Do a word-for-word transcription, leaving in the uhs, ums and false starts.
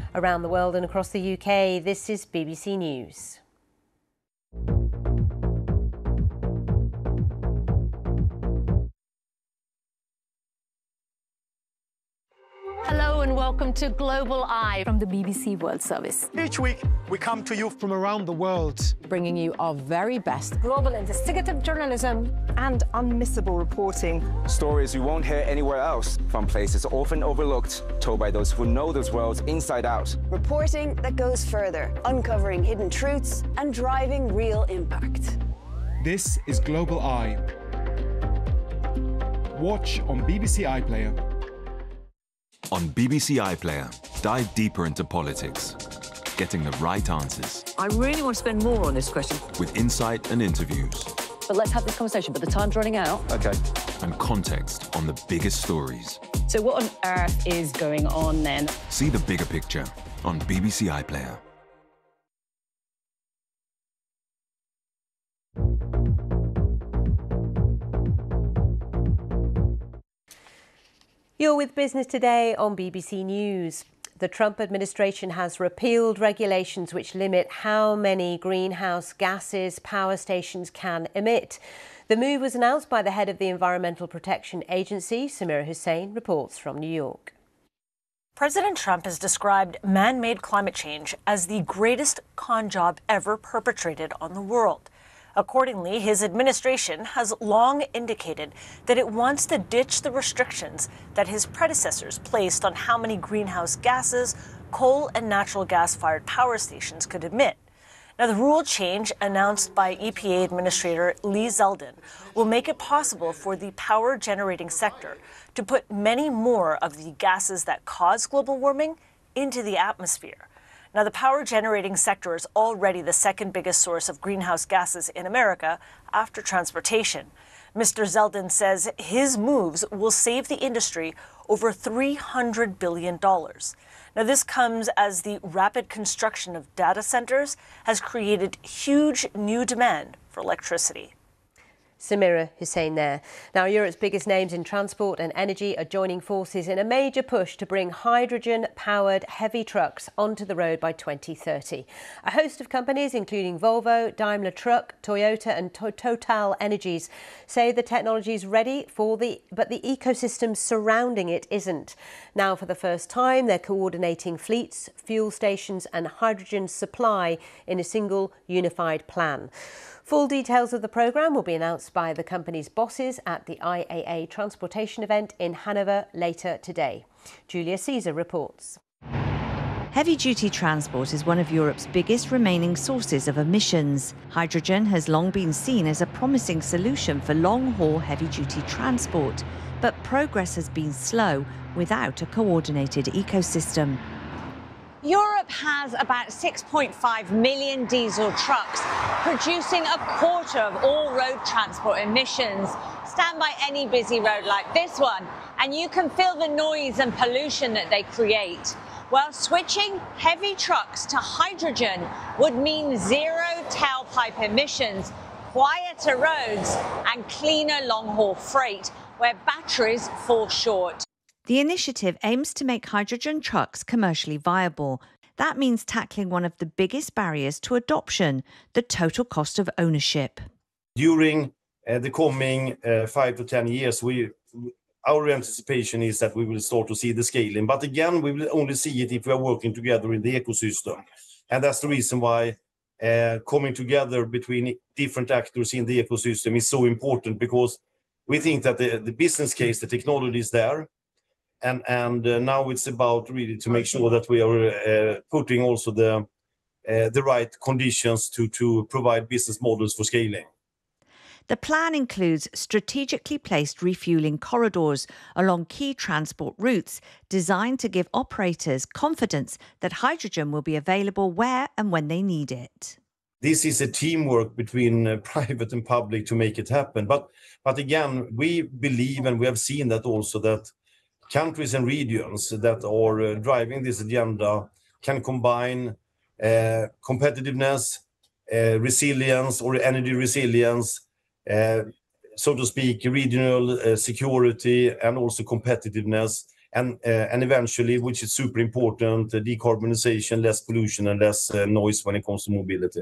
Around the world and across the U K, this is B B C News. Hello and welcome to Global Eye from the B B C World Service. Each week, we come to you from around the world, bringing you our very best global investigative journalism and unmissable reporting. Stories you won't hear anywhere else, from places often overlooked, told by those who know those worlds inside out. Reporting that goes further, uncovering hidden truths and driving real impact. This is Global Eye. Watch on B B C iPlayer. On B B C iPlayer, dive deeper into politics, getting the right answers. I really want to spend more on this question. With insight and interviews. But let's have this conversation, but the time's running out. Okay. And context on the biggest stories. So what on earth is going on then? See the bigger picture on B B C iPlayer. You're with Business Today on B B C News. The Trump administration has repealed regulations which limit how many greenhouse gases power stations can emit. The move was announced by the head of the Environmental Protection Agency. Samira Hussain reports from New York. President Trump has described man-made climate change as the greatest con job ever perpetrated on the world. Accordingly, his administration has long indicated that it wants to ditch the restrictions that his predecessors placed on how many greenhouse gases coal and natural gas-fired power stations could emit. Now, the rule change announced by E P A Administrator Lee Zeldin will make it possible for the power generating sector to put many more of the gases that cause global warming into the atmosphere. Now, the power generating sector is already the second biggest source of greenhouse gases in America after transportation. Mister Zeldin says his moves will save the industry over three hundred billion dollars. Now, this comes as the rapid construction of data centers has created huge new demand for electricity. Samira Hussain there. Now, Europe's biggest names in transport and energy are joining forces in a major push to bring hydrogen-powered heavy trucks onto the road by twenty thirty. A host of companies, including Volvo, Daimler Truck, Toyota and to Total Energies, say the technology is ready for the, but the ecosystem surrounding it isn't. Now, for the first time, they're coordinating fleets, fuel stations and hydrogen supply in a single unified plan. Full details of the programme will be announced by the company's bosses at the I A A Transportation event in Hanover later today. Julia Caesar reports. Heavy-duty transport is one of Europe's biggest remaining sources of emissions. Hydrogen has long been seen as a promising solution for long-haul heavy-duty transport, but progress has been slow without a coordinated ecosystem. Europe has about six point five million diesel trucks, producing a quarter of all road transport emissions. Stand by any busy road like this one, and you can feel the noise and pollution that they create. Well, switching heavy trucks to hydrogen would mean zero tailpipe emissions, quieter roads, and cleaner long-haul freight, where batteries fall short. The initiative aims to make hydrogen trucks commercially viable. That means tackling one of the biggest barriers to adoption, the total cost of ownership. During uh, the coming uh, five to ten years, we, our anticipation is that we will start to see the scaling. But again, we will only see it if we are working together in the ecosystem. And that's the reason why uh, coming together between different actors in the ecosystem is so important, because we think that the, the business case, the technology is there. And, and uh, now it's about really to make sure that we are uh, putting also the, uh, the right conditions to, to provide business models for scaling. The plan includes strategically placed refueling corridors along key transport routes designed to give operators confidence that hydrogen will be available where and when they need it. This is a teamwork between uh, private and public to make it happen. But, but again, we believe, and we have seen that also, that countries and regions that are uh, driving this agenda can combine uh, competitiveness, uh, resilience or energy resilience, uh, so to speak, regional uh, security and also competitiveness, and uh, and eventually, which is super important, uh, decarbonization, less pollution, and less uh, noise when it comes to mobility.